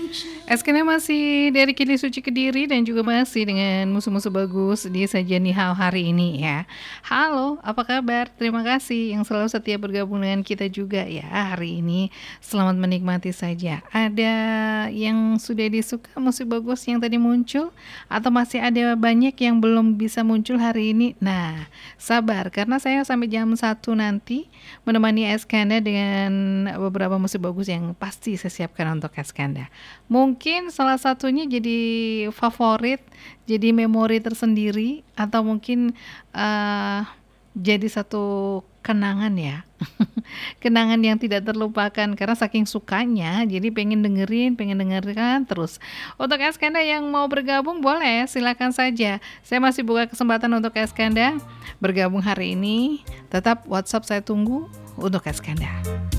Eskena masih dari Kini Suci Kediri dan juga masih dengan musuh-musuh bagus di Sajian Nihao hari ini ya. Halo, apa kabar? Terima kasih yang selalu setia bergabung dengan kita juga ya hari ini. Selamat menikmati saja. Ada yang sudah disuka musik bagus yang tadi muncul atau masih ada banyak yang belum bisa muncul hari ini? Nah, sabar karena saya sampai jam 1 nanti menemani Eskanda dengan beberapa musik bagus yang pasti saya siapkan untuk Eskanda. Mungkin salah satunya jadi favorit, jadi memori tersendiri atau mungkin, jadi satu kenangan ya. Kenangan yang tidak terlupakan karena saking sukanya jadi pengen dengerin, pengen dengarkan terus. Untuk Eskanda yang mau bergabung boleh silakan saja. Saya masih buka kesempatan untuk Eskanda bergabung hari ini. Tetap WhatsApp saya tunggu untuk Eskanda.